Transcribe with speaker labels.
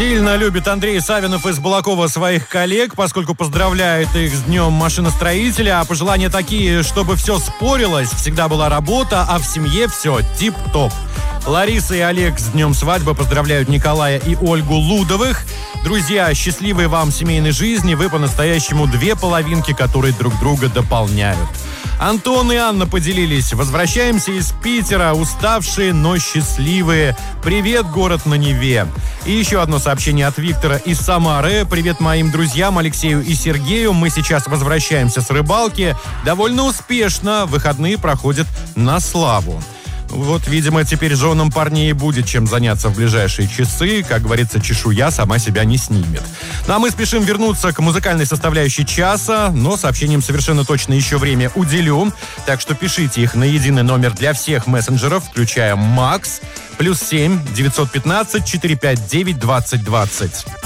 Speaker 1: Сильно любит Андрей Савинов из Балакова своих коллег, поскольку поздравляет их с Днем машиностроителя. А пожелания такие, чтобы все спорилось, всегда была работа, а в семье все тип-топ. Лариса и Олег с Днем свадьбы поздравляют Николая и Ольгу Лудовых. Друзья, счастливой вам семейной жизни, вы по-настоящему две половинки, которые друг друга дополняют. Антон и Анна поделились. Возвращаемся из Питера, уставшие, но счастливые. Привет, город на Неве. И еще одно сообщение от Виктора из Самары. Привет моим друзьям Алексею и Сергею. Мы сейчас возвращаемся с рыбалки. Довольно успешно. Выходные проходят на славу. Вот, видимо, теперь женам парней будет чем заняться в ближайшие часы. Как говорится, чешуя сама себя не снимет. Ну а мы спешим вернуться к музыкальной составляющей часа, но сообщениям совершенно точно еще время уделю. Так что пишите их на единый номер для всех мессенджеров, включая Макс, +7 915 459 2020.